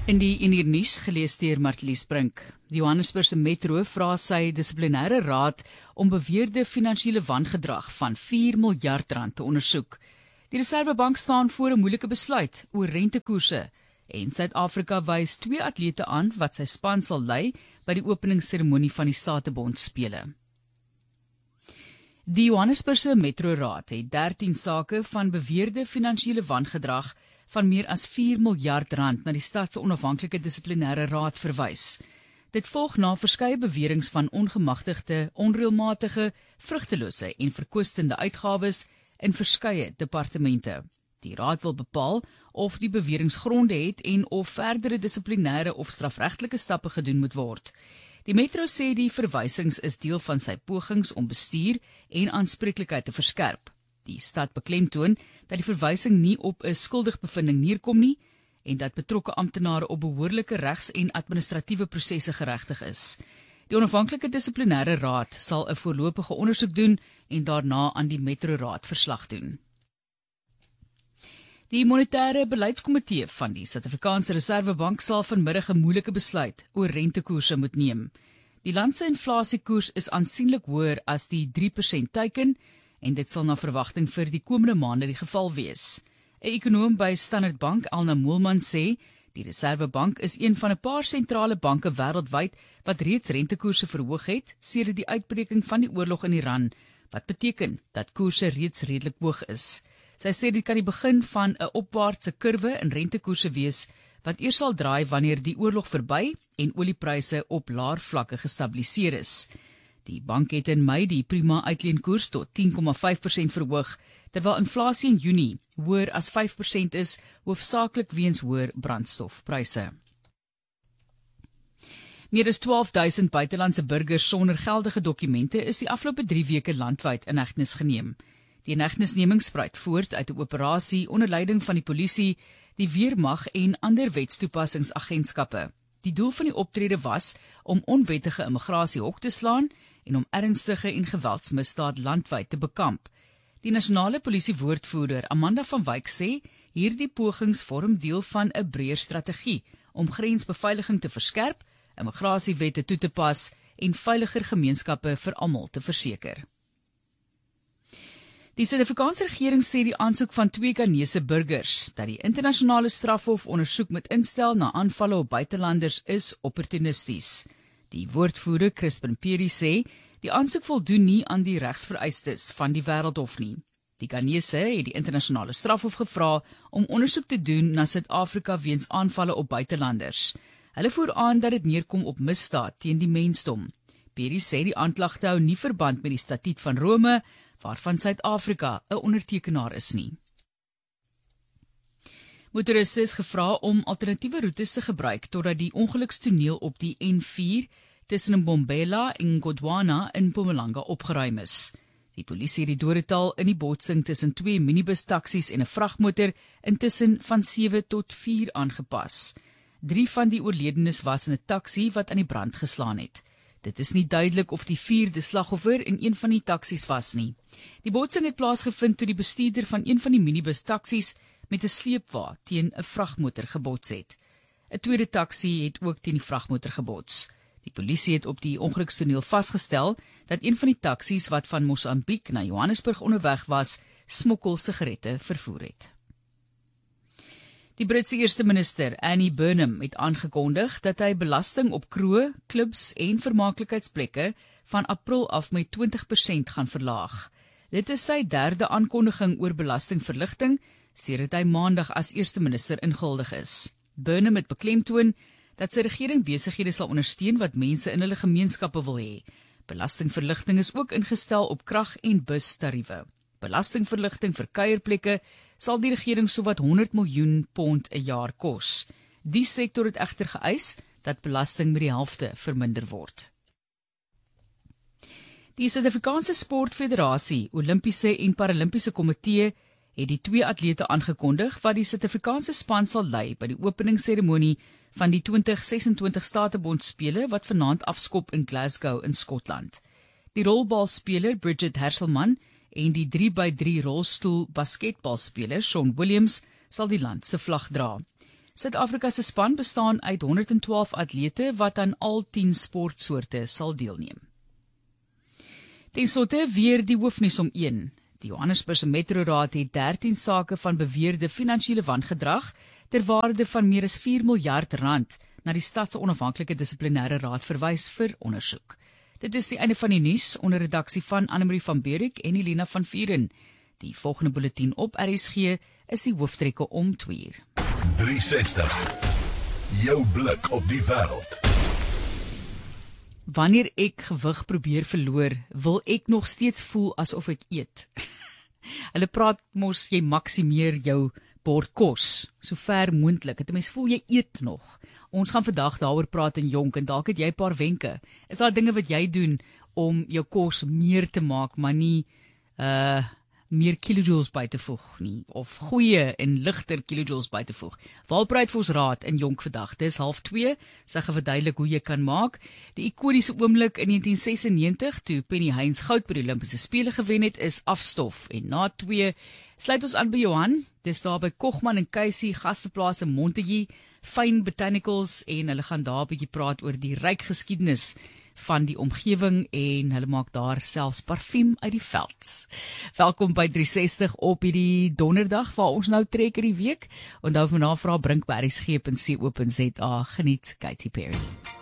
In die nuus gelees deur Martlies Brink. Die Johannesburgse Metro vra sy dissiplinêre raad om beweerde finansiële wangedrag van R4 miljard te ondersoek. Die Reserwebank staan voor 'n moeilike besluit oor rentekoerse en Suid-Afrika wys 2 atlete aan wat sy span sal lei by die openingsseremonie van die Statebond spele. Die Johannesburgse Metro Raad het 13 sake van beweerde finansiële wangedrag van meer as R4 miljard na die stad se onafhanklike dissiplinêre raad verwys. Dit volg na verskeie beweringe van ongemagtigde, onreëlmatige, vrugtelose en verkwistende uitgawes in verskeie departemente. Die raad wil bepaal of die beweringe gronde het en of verdere dissiplinêre of strafregtelike stappe gedoen moet word. Die Metro sê die verwysings is deel van sy pogings om bestuur en aanspreeklikheid te verskerp. Die stad beklemtoon dat die verwysing nie op 'n skuldigbevinding neerkom nie en dat betrokke amptenare op behoorlike regs- en administratiewe prosesse geregtig is. Die onafhanklike dissiplinêre raad sal 'n voorlopige ondersoek doen en daarna aan die Metro Raad verslag doen. Die monetêre beleidskomitee van die Suid-Afrikaanse Reserwebank sal vanmiddag 'n moeilike besluit oor rentekoerse moet neem. Die land se inflasiekoers is aansienlik hoër as die 3% teiken en dit sal na verwagting vir die komende maande die geval wees. 'n Ekonoom by Standard Bank, Alna Moelman, sê die Reserwebank is een van 'n paar sentrale banke wêreldwyd wat reeds rentekoerse verhoog het sedert die uitbreking van die oorlog in Iran, wat beteken dat koerse reeds redelik hoog is. Sy sê dit kan die begin van 'n opwaartse kurwe in rentekoerse wees wat eers sal draai wanneer die oorlog verby en oliepryse op laer vlakke gestabiliseer is. Die bank het in Mei die prima uitleenkoers tot 10,5% verhoog, terwyl inflasie in Junie hoër as 5% is, hoofsaaklik weens hoër brandstofpryse. Meer as 12.000 buitelandse burgers sonder geldige dokumente is die afgelope 3 weke landwyd in hegtenis geneem. Die inhegtenisneming spruit voort uit 'n operasie onder leiding van die polisie, die weermag en ander wetstoepassingsagentskappe. Die doel van die optrede was om onwettige immigrasie hok te slaan en om ernstige en geweldsmisdaad landwyd te bekamp. Die nasionale polisiewoordvoerder Amanda van Wyk sê hierdie pogings vorm deel van 'n breër strategie om grensbeveiliging te verskerp, immigrasiewette toe te pas en veiliger gemeenskappe vir almal te verseker. Die Suid-Afrikaanse regering sê die aansoek van 2 Ghanese burgers dat die internasionale strafhof ondersoek moet instel na aanvalle op buitelanders is opportunisties. Die woordvoerder Crispin Peri sê die aansoek voldoen nie aan die regsvereistes van die Wêreldhof nie. Die Ghanese het die internasionale strafhof gevra om ondersoek te doen na Suid-Afrika weens aanvalle op buitelanders. Hulle voer aan dat dit neerkom op misdaad teen die mensdom. Peri sê die aanklagte hou nie verband met die Statuut van Rome, waarvan Suid-Afrika 'n ondertekenaar is nie. Motoriste is gevra om alternatiewe roetes te gebruik totdat die ongelukstoneel op die N4 tussen Mbombela en Godwana in Mpumalanga opgeruim is. Die polisie het die dodetal in die botsing tussen 2 minibus-taksies en 'n vragmotor intussen van 7 tot 4 aangepas. 3 van die oorledenes was in 'n taksi wat aan die brand geslaan het. Dit is nie duidelik of die 4de slagoffer in een van die taksies was nie. Die botsing het plaasgevind toe die bestuurder van een van die minibus-taksies met 'n sleepwa teen 'n vragmotor gebots het. 'n tweede taksi het ook teen die vragmotor gebots. Die polisie het op die ongelukstoneel vasgestel dat een van die taksies wat van Mosambiek na Johannesburg onderweg was, smokkelsigarette vervoer het. Die Britse eerste minister, Annie Burnham, het aangekondig dat hy belasting op kroë, klubs en vermaaklikheidsplekke van April af met 20% gaan verlaag. Dit is sy 3de aankondiging oor belastingverligting, sedert hy maandag as eerste minister ingehuldig is. Burnham het beklemtoon dat sy regering besighede sal ondersteun wat mense in hulle gemeenskappe wil hê. Belastingverligting is ook ingestel op krag- en bustariewe. Belastingverligting vir kuierplekke sal die regering sowat £100 miljoen 'n jaar kos. Die sektor het egter geëis dat belasting met die helfte verminder word. Die Suid-Afrikaanse Sportfederasie, Olimpiese en Paralimpiese Komitee het die 2 atlete aangekondig wat die Suid-Afrikaanse span sal lei by die openingsseremonie van die 2026 Statebond spele wat vanaand afskop in Glasgow in Skotland. Die rolbalspeler Bridget Herselman en die 3x3 rolstoel basketbalspeler Sean Williams sal die land se vlag dra. Suid-Afrika se span bestaan uit 112 atlete wat aan al 10 sportsoorte sal deelneem. Ten slotte weer die hoofnuus om 1. Die Johannesburgse Metroraad het 13 sake van beweerde finansiële wangedrag ter waarde van meer as 4 miljard rand na die stad se onafhanklike dissiplinêre raad verwys vir ondersoek. Dit is die einde van die nuus onder redaksie van Annemarie van Berik en Elena van Vuren. Die volgende bulletin op RSG is die hooftrekke om 2:00. 360. Jou blik op die wêreld. Wanneer ek gewig probeer verloor, wil ek nog steeds voel asof ek eet. Hulle praat mos jy maksimeer jou bord kos, so ver moontlik. Het 'n mens voel jy eet nog. Ons gaan vandag daaroor praat in Jonk en dalk het jy 'n paar wenke. Is daar dinge wat jy doen om jou kos meer te maak, maar nie meer kilojoules by te voeg nie, of goeie en ligter kilojoules by te voeg. Walpraat vir ons raad in Jonk vandag. Dis 1:30. Sy gaan verduidelik hoe jy kan maak. Die ikoniese oomblik in 1996 toe Penny Heinz goud by die Olimpiese Spele gewen het, is afstof. En na 2 sluit ons aan by Johan. Dis daar by Kochman en Casey, gasteplaas in Montague, Fyn Botanicals, en hulle gaan daar 'n bietjie praat oor die ryk geskiedenis van die omgewing en hulle maak daar selfs parfuum uit die velds. Welkom by 360 op hierdie donderdag waar ons nou trek in die week. Onthou van navraag bring by rsg.co.za. Geniet Katy Perry.